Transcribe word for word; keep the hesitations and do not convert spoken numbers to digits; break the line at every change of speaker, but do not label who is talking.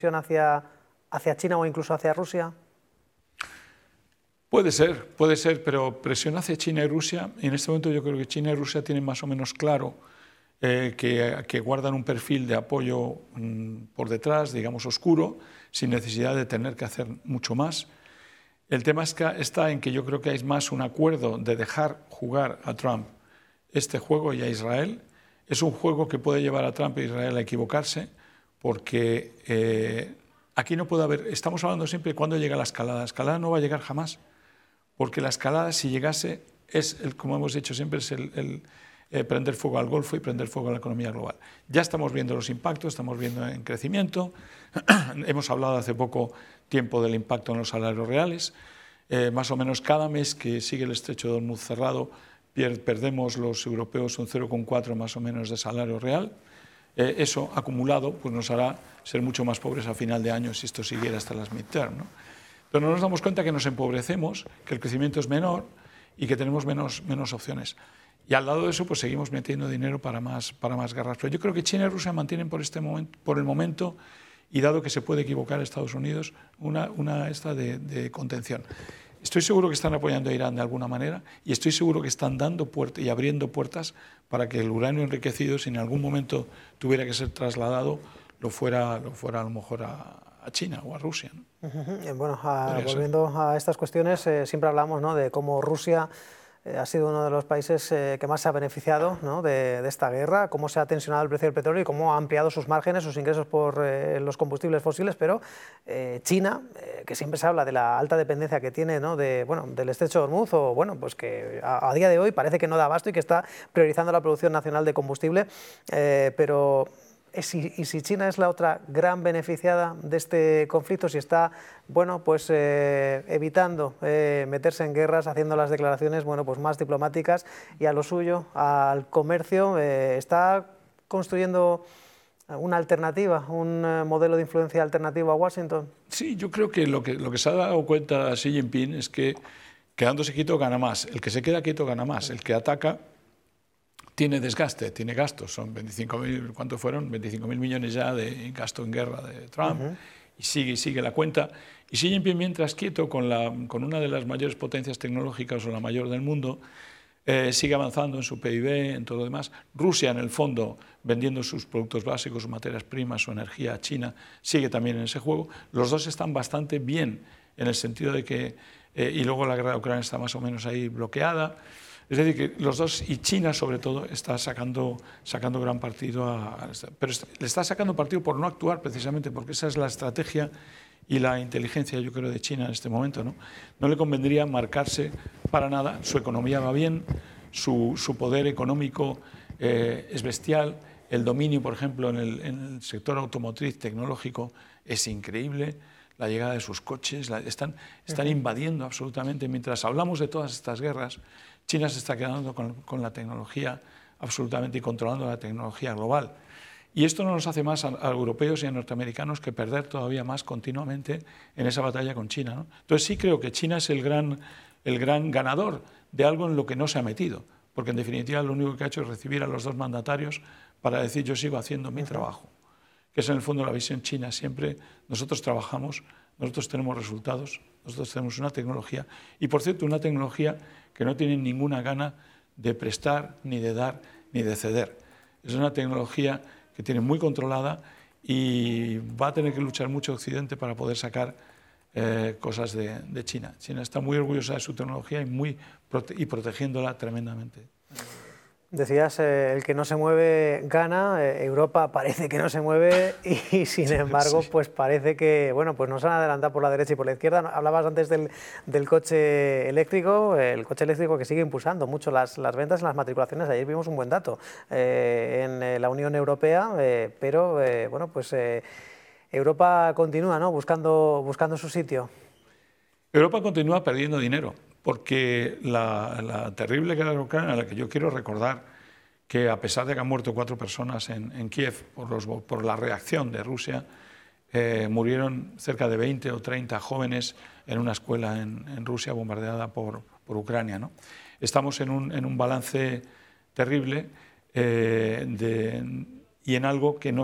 hacia, hacia China o incluso hacia Rusia?
Puede ser, puede ser, pero presión hacia China y Rusia, en este momento yo creo que China y Rusia tienen más o menos claro eh, que, que guardan un perfil de apoyo mmm, por detrás, digamos oscuro, sin necesidad de tener que hacer mucho más. El tema es que está en que yo creo que hay más un acuerdo de dejar jugar a Trump este juego y a Israel. Es un juego que puede llevar a Trump e Israel a equivocarse, porque eh, aquí no puede haber, estamos hablando siempre de cuándo llega la escalada. La escalada no va a llegar jamás, porque la escalada, si llegase, es, el, como hemos dicho siempre, es el, el eh, prender fuego al Golfo y prender fuego a la economía global. Ya estamos viendo los impactos, estamos viendo en crecimiento, hemos hablado hace poco tiempo del impacto en los salarios reales, eh, más o menos cada mes que sigue el estrecho de Hormuz cerrado, perdemos los europeos un cero coma cuatro más o menos de salario real. Eh, eso acumulado pues nos hará ser mucho más pobres a final de año si esto siguiera hasta las midterm, ¿no? Pero no nos damos cuenta que nos empobrecemos, que el crecimiento es menor y que tenemos menos, menos opciones. Y al lado de eso pues seguimos metiendo dinero para más, para más guerras. Pero yo creo que China y Rusia mantienen por, este momento, por el momento, y dado que se puede equivocar Estados Unidos, una, una esta de, de contención. Estoy seguro que están apoyando a Irán de alguna manera y estoy seguro que están dando puertas y abriendo puertas para que el uranio enriquecido, si en algún momento tuviera que ser trasladado, lo fuera, lo fuera a lo mejor a, a China o a Rusia, ¿no?
Uh-huh. Bueno, a, volviendo a estas cuestiones, eh, siempre hablamos, ¿no?, de cómo Rusia eh, ha sido uno de los países eh, que más se ha beneficiado, ¿no?, de, de esta guerra, cómo se ha tensionado el precio del petróleo y cómo ha ampliado sus márgenes, sus ingresos por eh, los combustibles fósiles, pero eh, China, eh, que siempre se habla de la alta dependencia que tiene, ¿no?, de, bueno, del estrecho de Hormuz, o bueno, pues que a, a día de hoy parece que no da abasto y que está priorizando la producción nacional de combustible, eh, pero... ¿Y si China es la otra gran beneficiada de este conflicto? Si está, bueno, pues eh, evitando eh, meterse en guerras, haciendo las declaraciones, bueno, pues más diplomáticas y a lo suyo, al comercio, eh, está construyendo una alternativa, un eh, modelo de influencia alternativo a Washington.
Sí, yo creo que lo que, lo que se ha dado cuenta Xi Jinping es que quedándose quieto gana más. El que se queda quieto gana más. El que ataca tiene desgaste, tiene gastos, son veinticinco mil, ¿cuánto fueron? veinticinco mil millones ya de gasto en guerra de Trump, uh-huh. y sigue y sigue la cuenta. Y Xi Jinping, mientras quieto, con, la, con una de las mayores potencias tecnológicas o la mayor del mundo, eh, sigue avanzando en su P I B, en todo lo demás. Rusia, en el fondo, vendiendo sus productos básicos, sus materias primas, su energía a China, sigue también en ese juego. Los dos están bastante bien, en el sentido de que, eh, y luego la guerra de Ucrania está más o menos ahí bloqueada. Es decir, que los dos, y China sobre todo, está sacando, sacando gran partido, a, a, pero le está sacando partido por no actuar precisamente, porque esa es la estrategia y la inteligencia, yo creo, de China en este momento, ¿no? No le convendría marcarse para nada, su economía va bien, su, su poder económico eh, es bestial, el dominio, por ejemplo, en el, en el sector automotriz tecnológico es increíble, la llegada de sus coches, la, están, están invadiendo absolutamente. Mientras hablamos de todas estas guerras, China se está quedando con, con la tecnología absolutamente y controlando la tecnología global. Y esto no nos hace más a, a europeos y a norteamericanos que perder todavía más continuamente en esa batalla con China, ¿no? Entonces sí creo que China es el gran, el gran ganador de algo en lo que no se ha metido, porque en definitiva lo único que ha hecho es recibir a los dos mandatarios para decir yo sigo haciendo mi trabajo, que es en el fondo la visión china. Siempre nosotros trabajamos, nosotros tenemos resultados, nosotros tenemos una tecnología, y por cierto una tecnología que no tienen ninguna gana de prestar, ni de dar, ni de ceder. Es una tecnología que tiene muy controlada y va a tener que luchar mucho Occidente para poder sacar eh, cosas de, de China. China está muy orgullosa de su tecnología y, muy prote y protegiéndola tremendamente.
Decías, eh, el que no se mueve gana, eh, Europa parece que no se mueve y, y sin embargo, sí. pues parece que, bueno, pues nos han adelantado por la derecha y por la izquierda. Hablabas antes del, del coche eléctrico, el coche eléctrico que sigue impulsando mucho las, las ventas y las matriculaciones. Ayer vimos un buen dato eh, en eh, la Unión Europea, eh, pero, eh, bueno, pues eh, Europa continúa, ¿no?, buscando, buscando su sitio.
Europa continúa perdiendo dinero, porque la, la terrible guerra de Ucrania, a la que yo quiero recordar que a pesar de que han muerto cuatro personas en, en Kiev por, los, por la reacción de Rusia, eh, murieron cerca de veinte o treinta jóvenes en una escuela en, en Rusia bombardeada por, por Ucrania, ¿no? Estamos en un, en un balance terrible eh, de, y en algo que no